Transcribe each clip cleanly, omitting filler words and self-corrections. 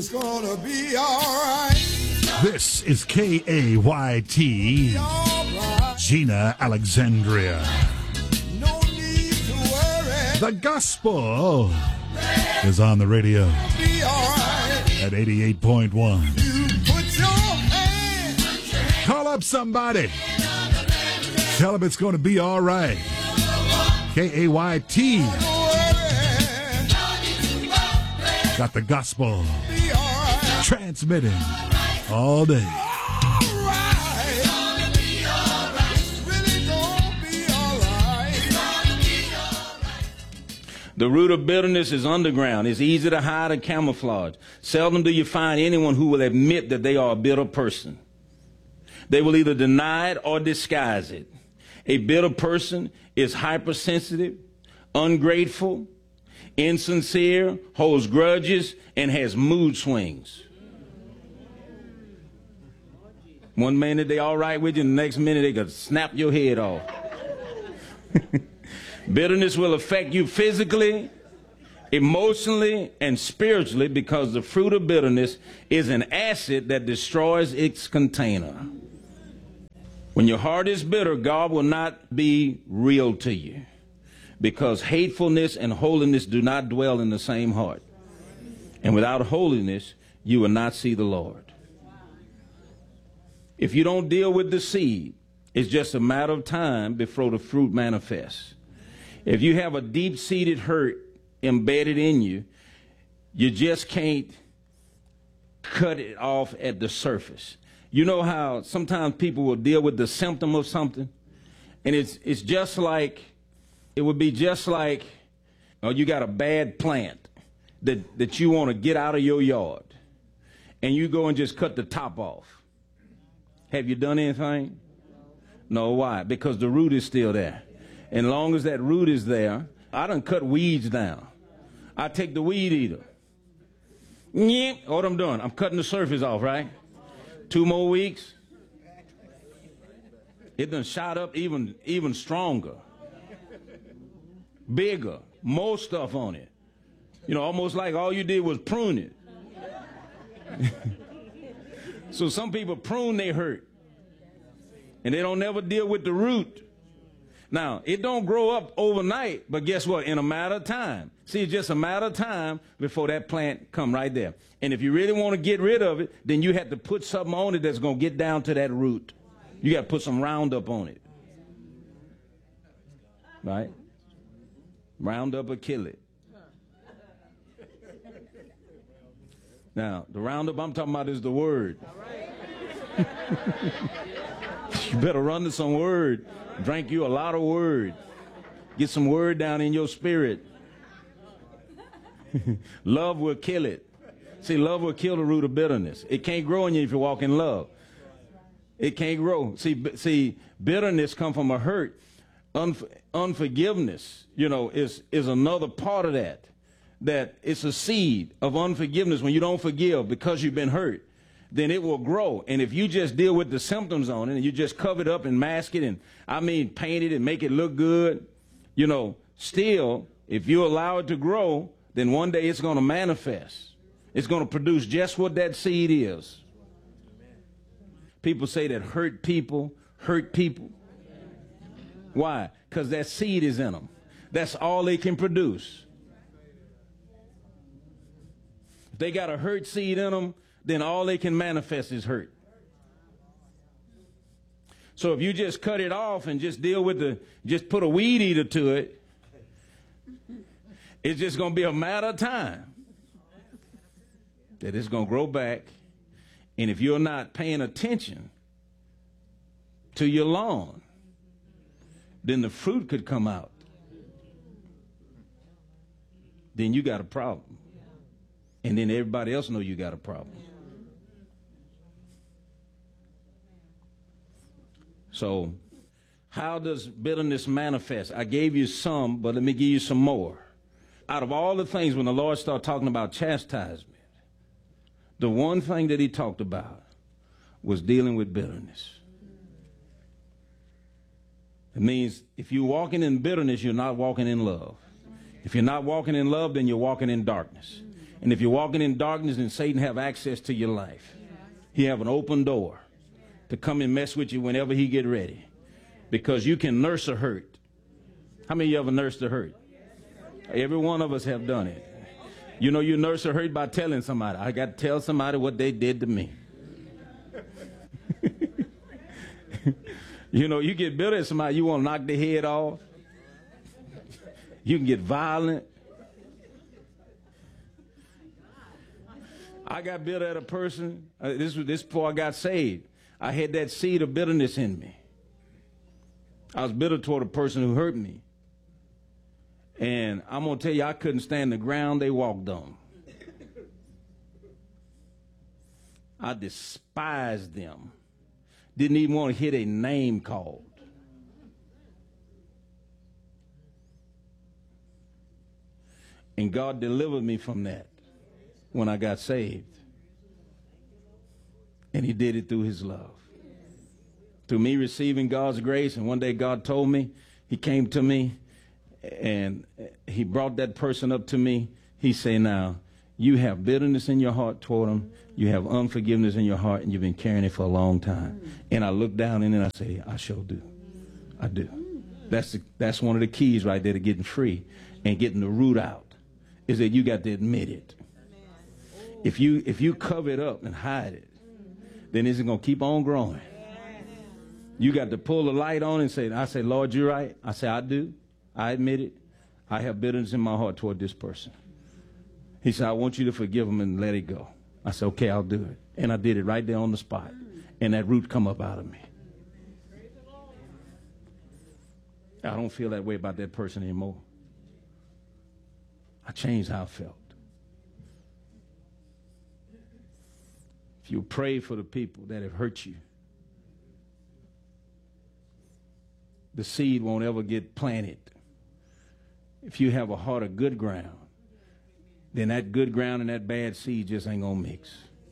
It's gonna be alright. This is KAYT, Gina Alexandria. No need to worry. The gospel is on the radio Be alright. at 88.1. You put your hand. Call up somebody. Tell them it's going to be all right. KAYT got the gospel Be alright. transmitting all day. The root of bitterness is underground. It's easy to hide and camouflage. Seldom do you find anyone who will admit that they are a bitter person. They will either deny it or disguise it. A bitter person is hypersensitive, ungrateful, insincere, holds grudges, and has mood swings. One minute they all right with you, the next minute they could snap your head off. Bitterness will affect you physically, emotionally, and spiritually because the fruit of bitterness is an acid that destroys its container. When your heart is bitter, God will not be real to you because hatefulness and holiness do not dwell in the same heart. And without holiness, you will not see the Lord. If you don't deal with the seed, it's just a matter of time before the fruit manifests. If you have a deep-seated hurt embedded in you, you just can't cut it off at the surface. You know how sometimes people will deal with the symptom of something, and it's just like, it would be just like, you got a bad plant that you want to get out of your yard, and you go and just cut the top off. Have you done anything? No, why? Because the root is still there. And as long as that root is there, I done cut weeds down. I take the weed eater. Yeah, what I'm doing, I'm cutting the surface off, right? 2 more weeks. It done shot up even stronger. Bigger. More stuff on it. Almost like all you did was prune it. So some people prune their hurt. And they don't never deal with the root. Now, it don't grow up overnight, but guess what? In a matter of time. See, it's just a matter of time before that plant come right there. And if you really want to get rid of it, then you have to put something on it that's going to get down to that root. You got to put some Roundup on it. Right? Roundup will kill it. Now, the Roundup I'm talking about is the word. You better run to some word. Drink you a lot of word. Get some word down in your spirit. Love will kill it. See, love will kill the root of bitterness. It can't grow in you if you walk in love. It can't grow. See, bitterness comes from a hurt. Unforgiveness, is another part of that. That it's a seed of unforgiveness. When you don't forgive because you've been hurt, then it will grow. And if you just deal with the symptoms on it and you just cover it up and mask it and, paint it and make it look good, still, if you allow it to grow, then one day it's going to manifest. It's going to produce just what that seed is. People say that hurt people hurt people. Why? Because that seed is in them. That's all they can produce. If they got a hurt seed in them, then all they can manifest is hurt. So if you just cut it off and just deal with just put a weed eater to it, it's just going to be a matter of time that it's going to grow back. And if you're not paying attention to your lawn, then the fruit could come out. Then you got a problem. And then everybody else know you got a problem. So, how does bitterness manifest? I gave you some, but let me give you some more. Out of all the things, when the Lord started talking about chastisement, the one thing that he talked about was dealing with bitterness. It means if you're walking in bitterness, you're not walking in love. If you're not walking in love, then you're walking in darkness. And if you're walking in darkness, then Satan have access to your life. He have an open door to come and mess with you whenever he get ready. Because you can nurse a hurt. How many of you ever nursed a hurt? Every one of us have done it. You know, you nurse a hurt by telling somebody. I got to tell somebody what they did to me. You know, you get bitter at somebody, you want to knock their head off. You can get violent. I got bitter at a person. This was before I got saved. I had that seed of bitterness in me. I was bitter toward a person who hurt me. And I'm going to tell you, I couldn't stand the ground they walked on. I despised them. Didn't even want to hear their name called. And God delivered me from that when I got saved. And he did it through his love. Through me receiving God's grace. And one day God told me, he came to me and he brought that person up to me. He said, now, you have bitterness in your heart toward them. You have unforgiveness in your heart, and you've been carrying it for a long time. And I looked down in it and I say, I sure do. I do. That's one of the keys right there to getting free and getting the root out, is that you got to admit it. If you cover it up and hide it, then it's going to keep on growing. You got to pull the light on and say, I say, Lord, you're right. I say, I do. I admit it. I have bitterness in my heart toward this person. He said, I want you to forgive him and let it go. I said, okay, I'll do it. And I did it right there on the spot. And that root come up out of me. I don't feel that way about that person anymore. I changed how I felt. If you pray for the people that have hurt you, the seed won't ever get planted. If you have a heart of good ground, then that good ground and that bad seed just ain't going to mix.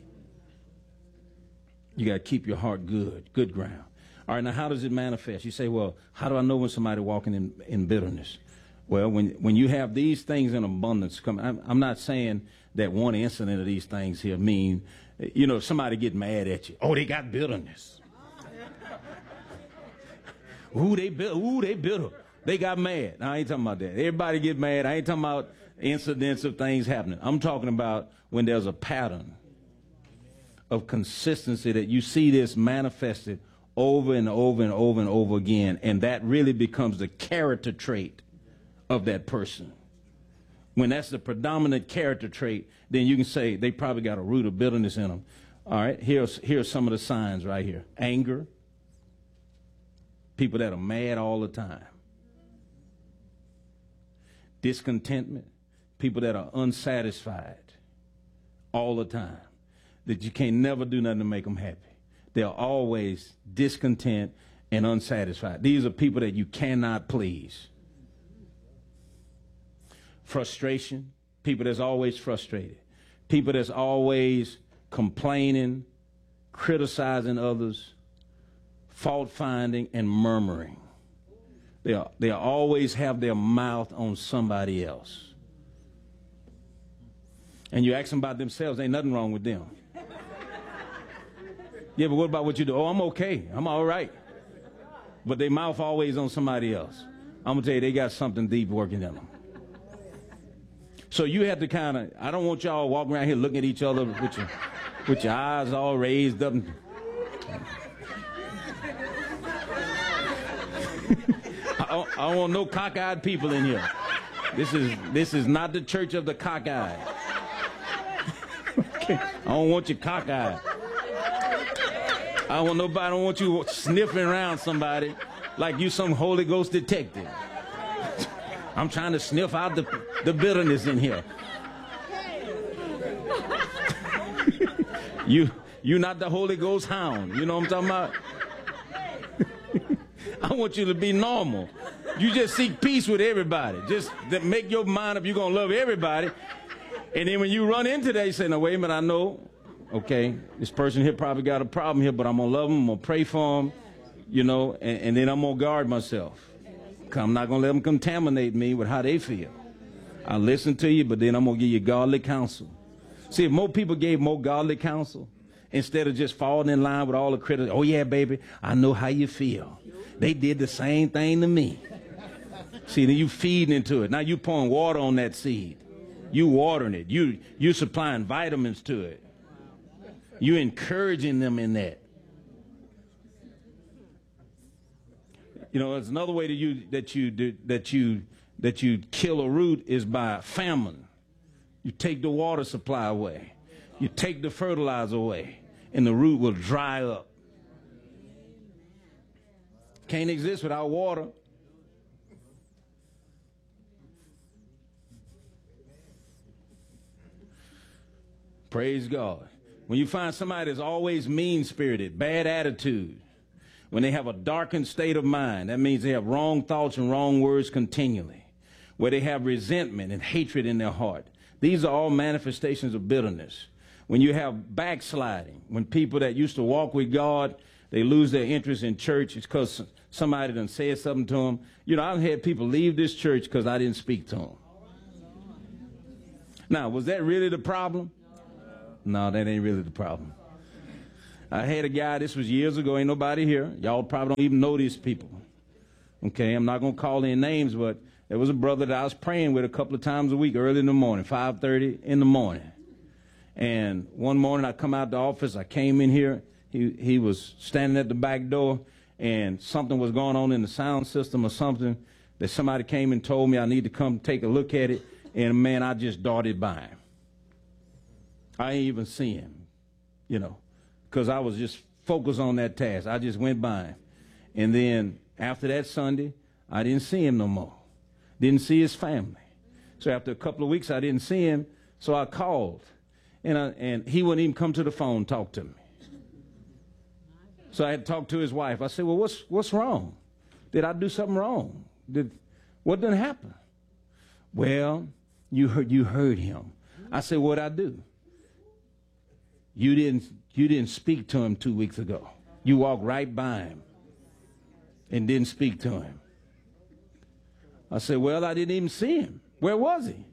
You got to keep your heart good ground. All right, now how does it manifest? You say, well, how do I know when somebody walking in bitterness? Well, when you have these things in abundance, I'm not saying that one incident of these things here mean, you know, if somebody get mad at you, oh, they got bitterness. Ooh, they bitter. They got mad. No, I ain't talking about that. Everybody get mad. I ain't talking about incidents of things happening. I'm talking about when there's a pattern of consistency that you see this manifested over and over and over and over again, and that really becomes the character trait of that person. When that's the predominant character trait, then you can say they probably got a root of bitterness in them. All right, here's some of the signs right here. Anger. People that are mad all the time. Discontentment. People that are unsatisfied all the time. That you can't never do nothing to make them happy. They're always discontent and unsatisfied. These are people that you cannot please. Frustration. People that's always frustrated. People that's always complaining, criticizing others, fault finding, and murmuring. They always have their mouth on somebody else. And you ask them about themselves, ain't nothing wrong with them. Yeah, but what about what you do? Oh, I'm okay. I'm all right. But their mouth always on somebody else. I'm going to tell you, they got something deep working in them. So you have to kind of, I don't want y'all walking around here looking at each other with your eyes all raised up. I don't want no cockeyed people in here. This is not the church of the cockeyed. Okay. I don't want you cockeyed. I don't want you sniffing around somebody like you some Holy Ghost detective. I'm trying to sniff out the bitterness in here. You're not the Holy Ghost hound. You know what I'm talking about? I want you to be normal. You just seek peace with everybody. Just make your mind up you're going to love everybody. And then when you run into that, you say, no, wait a minute, I know, okay, this person here probably got a problem here, but I'm going to love them, I'm going to pray for them, you know, and then I'm going to guard myself. I'm not going to let them contaminate me with how they feel. I listen to you, but then I'm going to give you godly counsel. See, if more people gave more godly counsel, instead of just falling in line with all the critics, oh yeah, baby, I know how you feel. They did the same thing to me. See, then you feeding into it. Now you pouring water on that seed. You watering it. You supplying vitamins to it. You encouraging them in that. You know, it's another way that you kill a root is by famine. You take the water supply away. You take the fertilizer away, and the root will dry up. Can't exist without water. Praise God. When you find somebody that's always mean-spirited, bad attitude, when they have a darkened state of mind, that means they have wrong thoughts and wrong words continually, where they have resentment and hatred in their heart. These are all manifestations of bitterness. When you have backsliding, when people that used to walk with God, they lose their interest in church, it's because somebody done said something to them. You know, I've had people leave this church because I didn't speak to them. Now, was that really the problem? No, that ain't really the problem. I had a guy, this was years ago, ain't nobody here. Y'all probably don't even know these people. Okay, I'm not going to call any names, but there was a brother that I was praying with a couple of times a week, early in the morning, 5:30 in the morning. And one morning I come out the office, I came in here, he was standing at the back door, and something was going on in the sound system or something that somebody came and told me I need to come take a look at it, and man, I just darted by him. I ain't even see him, you know, because I was just focused on that task. I just went by him. And then after that Sunday, I didn't see him no more. Didn't see his family. So after a couple of weeks, I didn't see him, so I called. And he wouldn't even come to the phone and talk to me. So I had to talk to his wife. I said, well, what's wrong? Did I do something wrong? What didn't happen? Well, you heard him. I said, what'd I do? You didn't speak to him 2 weeks ago. You walked right by him and didn't speak to him. I said, well, I didn't even see him. Where was he?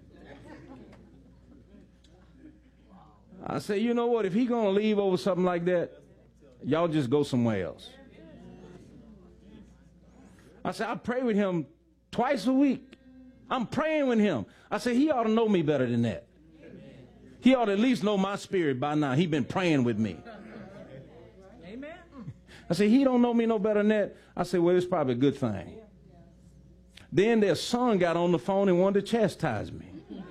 I said, you know what? If he's going to leave over something like that, y'all just go somewhere else. I said, I pray with him twice a week. I'm praying with him. I said, he ought to know me better than that. He ought to at least know my spirit by now. He been praying with me. Amen. I said, he don't know me no better than that. I said, well, it's probably a good thing. Then their son got on the phone and wanted to chastise me.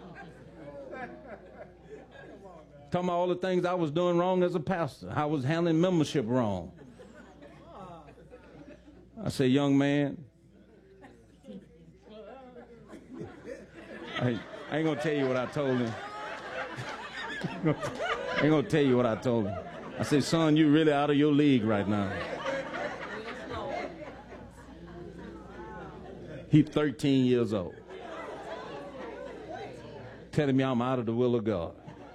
Talking about all the things I was doing wrong as a pastor. I was handling membership wrong. I said, young man, I ain't going to tell you what I told him. I ain't going to tell you what I told him. I said, son, you're really out of your league right now. He's 13 years old. Telling me I'm out of the will of God.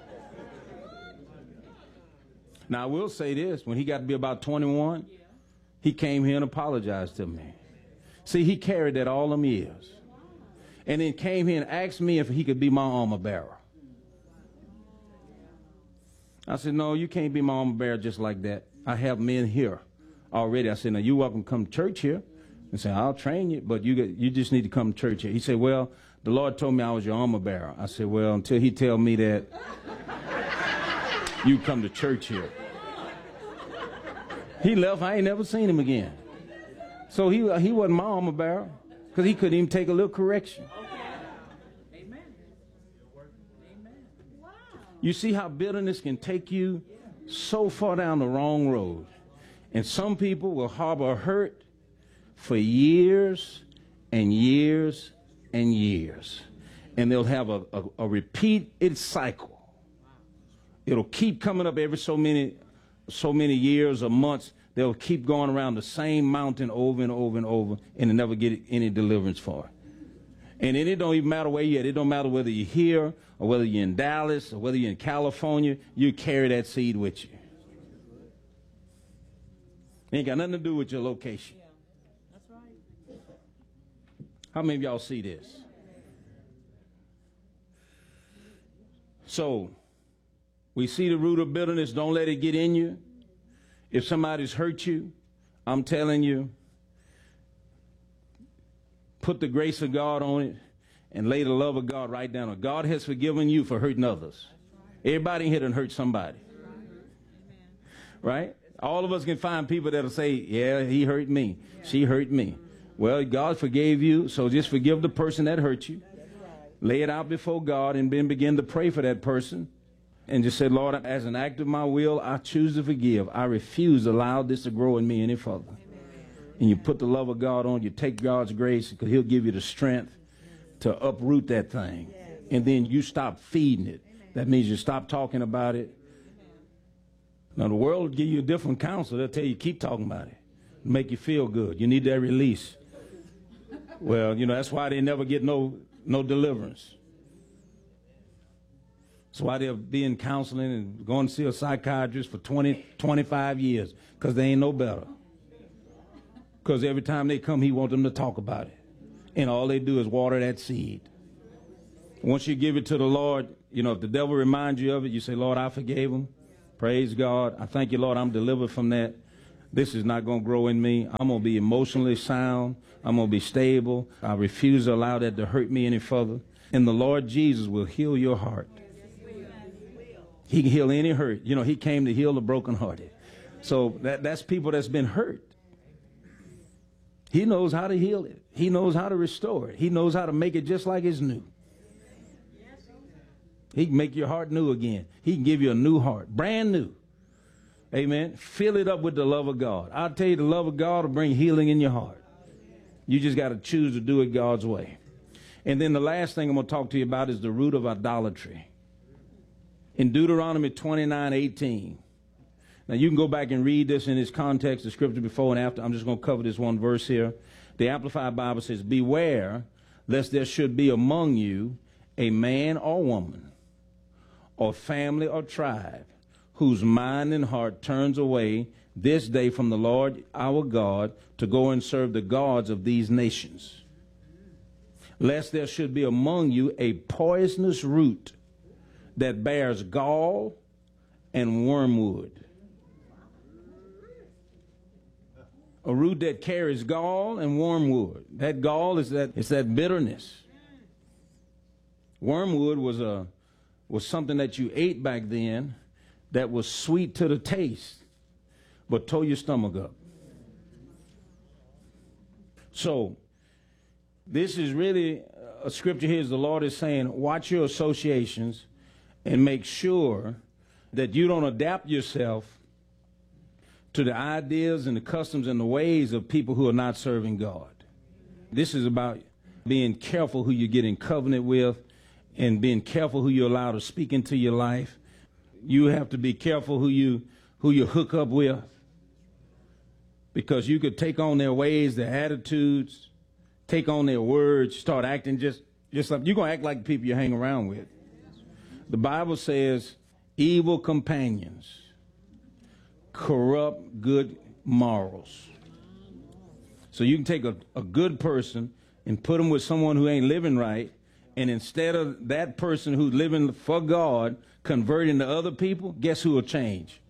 Now, I will say this. When he got to be about 21, he came here and apologized to me. See, he carried that all them years. And then came here and asked me if he could be my armor bearer. I said, no, you can't be my armor bearer just like that. I have men here already. I said, now, you're welcome to come to church here. And say, I'll train you, but you just need to come to church here. He said, well, the Lord told me I was your armor bearer. I said, well, until he tell me that you come to church here. He left. I ain't never seen him again. So he wasn't my armor bearer because he couldn't even take a little correction. Amen. You see how bitterness can take you so far down the wrong road. And some people will harbor hurt for years and years and years. And they'll have a repeated cycle. It'll keep coming up every so many years or months. They'll keep going around the same mountain over and over and over, and they never get any deliverance for it. And it don't even matter where you're at. It don't matter whether you're here or whether you're in Dallas or whether you're in California. You carry that seed with you. It ain't got nothing to do with your location. How many of y'all see this? So, We see the root of bitterness. Don't let it get in you. If somebody's hurt you, I'm telling you, put the grace of God on it and lay the love of God right down on it. God has forgiven you for hurting others. Everybody here done hurt somebody. Right? All of us can find people that'll say, yeah, he hurt me. She hurt me. Well, God forgave you, so just forgive the person that hurt you. Lay it out before God and then begin to pray for that person. And just say, Lord, as an act of my will, I choose to forgive. I refuse to allow this to grow in me any further. Amen. And you put the love of God on, you take God's grace, because he'll give you the strength to uproot that thing. Yes. And then you stop feeding it. Amen. That means you stop talking about it. Now, the world will give you a different counsel. They'll tell you, keep talking about it. Make you feel good. You need that release. Well, you know, that's why they never get no deliverance. That's why they'll be in counseling and going to see a psychiatrist for 20, 25 years, because they ain't no better. Because every time they come, he wants them to talk about it. And all they do is water that seed. Once you give it to the Lord, you know, if the devil reminds you of it, you say, Lord, I forgave him. Praise God. I thank you, Lord, I'm delivered from that. This is not going to grow in me. I'm going to be emotionally sound. I'm going to be stable. I refuse to allow that to hurt me any further. And the Lord Jesus will heal your heart. He can heal any hurt. You know, he came to heal the brokenhearted. So that's people that's been hurt. He knows how to heal it. He knows how to restore it. He knows how to make it just like it's new. He can make your heart new again. He can give you a new heart, brand new. Amen. Fill it up with the love of God. I'll tell you, the love of God will bring healing in your heart. You just got to choose to do it God's way. And then the last thing I'm going to talk to you about is the root of idolatry. In Deuteronomy 29:18. Now, you can go back and read this in its context, the scripture before and after. I'm just going to cover this one verse here. The Amplified Bible says, beware lest there should be among you a man or woman or family or tribe whose mind and heart turns away this day from the Lord our God to go and serve the gods of these nations. Lest there should be among you a poisonous root that bears gall and wormwood. A root that carries gall and wormwood. That gall is that bitterness. Wormwood was something that you ate back then that was sweet to the taste, but tore your stomach up. So this is really a scripture here. The Lord is saying, watch your associations and make sure that you don't adapt yourself to the ideas and the customs and the ways of people who are not serving God. This is about being careful who you get in covenant with and being careful who you allow to speak into your life. You have to be careful who you hook up with, because you could take on their ways, their attitudes, take on their words, start acting just like you're going to act like the people you hang around with. The Bible says evil companions corrupt good morals. So you can take a good person and put them with someone who ain't living right, and instead of that person who's living for God converting to other people, guess who will change?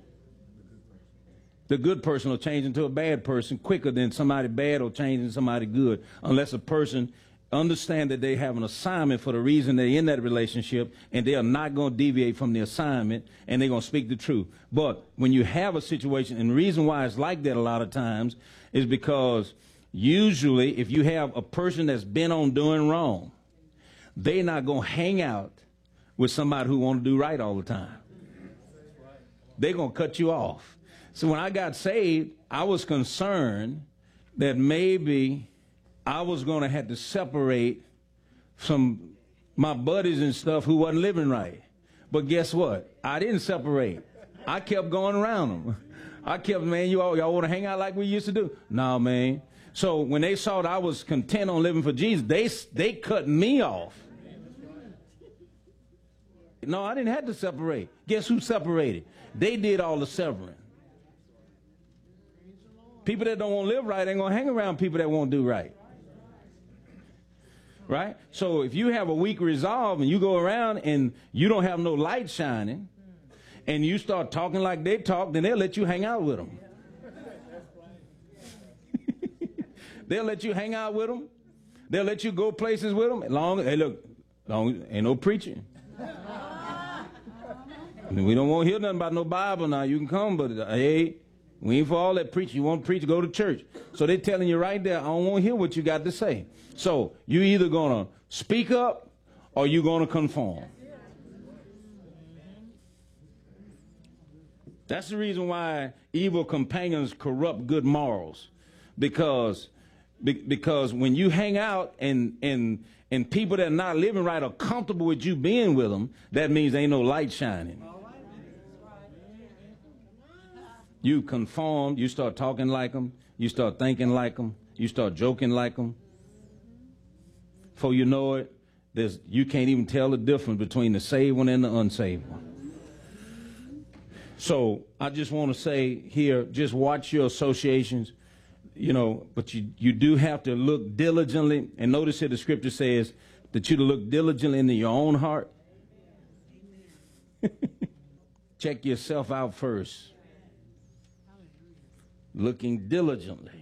The good person will change into a bad person quicker than somebody bad will change into somebody good, unless a person understand that they have an assignment for the reason they're in that relationship, and they are not going to deviate from the assignment, and they're going to speak the truth. But when you have a situation, and the reason why it's like that a lot of times is because usually if you have a person that's been on doing wrong, they're not going to hang out with somebody who want to do right all the time. They're going to cut you off. So when I got saved, I was concerned that maybe I was going to have to separate from my buddies and stuff who wasn't living right. But guess what? I didn't separate. I kept going around them. I kept, man, y'all want to hang out like we used to do? No, man. So when they saw that I was content on living for Jesus, they cut me off. No, I didn't have to separate. Guess who separated? They did all the severing. People that don't want to live right ain't going to hang around people that won't do right. Right? So if you have a weak resolve and you go around and you don't have no light shining, and you start talking like they talk, then they'll let you hang out with them. They'll let you hang out with them. They'll let you go places with them. Hey, look, ain't no preaching. We don't want to hear nothing about no Bible now. You can come, but hey, we ain't for all that preaching. You want to preach, go to church. So they're telling you right there, I don't want to hear what you got to say. So you either going to speak up or you going to conform. That's the reason why evil companions corrupt good morals. Because when you hang out and people that are not living right are comfortable with you being with them, that means ain't no light shining. You conform, you start talking like them, you start thinking like them, you start joking like them. Before you know it, you can't even tell the difference between the saved one and the unsaved one. So I just want to say here, just watch your associations, but you do have to look diligently. And notice here the scripture says that you to look diligently into your own heart. Check yourself out first. Looking diligently